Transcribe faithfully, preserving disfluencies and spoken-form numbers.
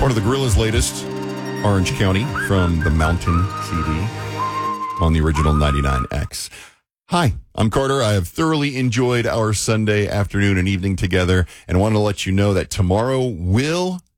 One of the Gorillaz' latest, Orange County, from the Mountain C D on the original ninety-nine X. Hi, I'm Carter. I have thoroughly enjoyed our Sunday afternoon and evening together, and I want to let you know that tomorrow will